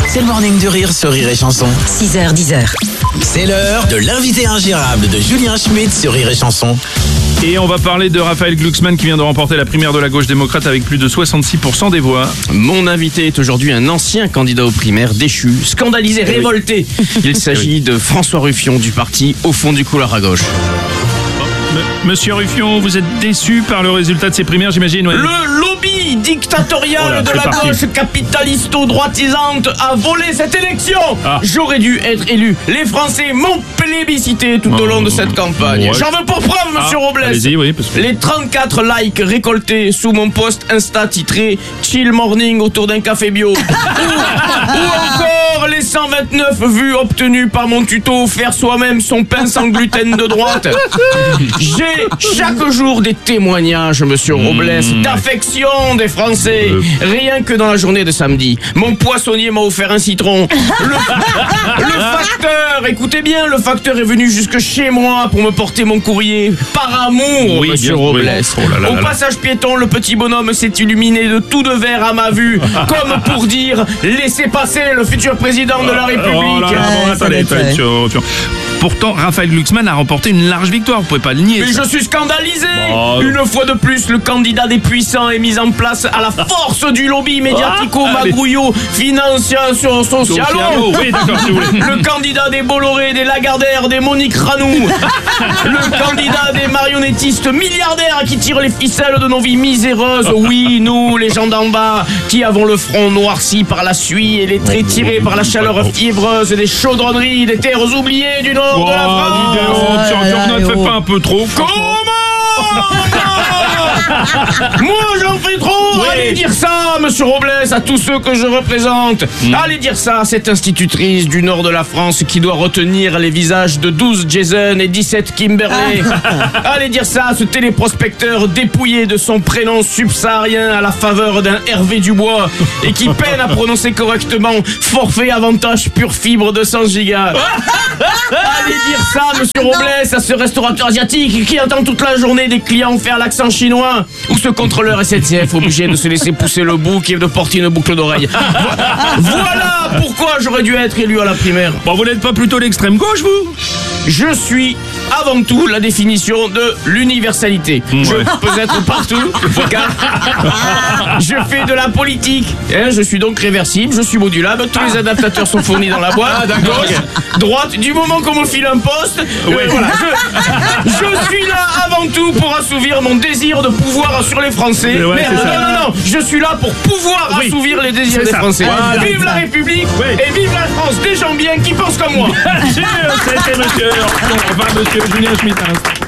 C'est le morning du rire sur Rire et Chanson. 6h, 10h. C'est l'heure de l'invité ingérable de Julien Schmitt sur Rire et Chanson. Et on va parler de Raphaël Glucksmann qui vient de remporter la primaire de la gauche démocrate avec plus de 66% des voix. Mon invité est aujourd'hui un ancien candidat aux primaires déchu, scandalisé, révolté. Il s'agit de François Ruffion du parti Au fond du couloir à gauche. Monsieur Ruffion, vous êtes déçu par le résultat de ces primaires, j'imagine, ouais. Le lobby dictatorial de la gauche capitalisto-droitisante a volé cette élection. J'aurais dû être élu. Les Français m'ont plébiscité tout au long de cette campagne. Ouais. J'en veux pour preuve, monsieur Robles. Allez-y, oui, parce que... Les 34 likes récoltés sous mon post Insta titré Chill Morning autour d'un café bio. ou encore les 129 vues obtenues par mon tuto Faire soi-même son pain sans gluten de droite. J'ai chaque jour des témoignages, monsieur Robles, d'affection des Français. Rien que dans la journée de samedi, mon poissonnier m'a offert un citron. Le facteur, écoutez bien, le facteur est venu jusque chez moi pour me porter mon courrier. Par amour, Oui, monsieur bien, Robles. oui. Oh là là Au là là. passage piéton, le petit bonhomme s'est illuminé de tout de vert à ma vue, comme pour dire laissez passer le futur président de la République. Oh là là, bon, attendez, attention. Pourtant, Raphaël Glucksmann a remporté une large victoire, vous pouvez pas le nier. Mais ça. je suis scandalisé. Oh. Une fois de plus, le candidat des puissants est mis en place à la force du lobby médiatico-magrouillot financiero-socialo. Socialo, oui, d'accord, si vous voulez. Le candidat des Bolloré, des Lagardère, des Monique Ranou. Le candidat des marionnettistes milliardaires qui tirent les ficelles de nos vies miséreuses. Oui, nous, les gens d'en bas, qui avons le front noirci par la suie et les traits tirés par la chaleur fiévreuse des chaudronneries des terres oubliées du nord de la France. Ne faites pas un peu trop. Moi j'en fais trop. Oui. Allez dire ça, monsieur Robles, à tous ceux que je représente. Allez dire ça à cette institutrice du nord de la France qui doit retenir les visages de 12 Jason et 17 Kimberley. Allez dire ça à ce téléprospecteur dépouillé de son prénom subsaharien à la faveur d'un Hervé Dubois et qui peine à prononcer correctement forfait avantage pure fibre 200 gigas. Allez dire ça, monsieur Robles, à ce restaurateur asiatique qui entend toute la journée des clients faire l'accent chinois ou ce contrôleur SNCF obligé de se laisser pousser le bouc et de porter une boucle d'oreille. Voilà pourquoi j'aurais dû être élu à la primaire. Bon, vous n'êtes pas plutôt l'extrême gauche, vous? Je suis avant tout la définition de l'universalité. Je peux être partout, car je fais de la politique. Je suis donc réversible, je suis modulable, tous les adaptateurs sont fournis dans la boîte. Gauche, droite, du moment qu'on me file un poste, voilà. Je suis là avant tout pour assouvir mon désir de pouvoir sur les Français. Ouais, Merde, c'est ça. non, je suis là pour pouvoir assouvir les désirs c'est des ça. Français. Voilà, Vive c'est la ça. République Oui. et vive la France, des gens bien qui pensent comme moi. C'était monsieur Julien Schmitt.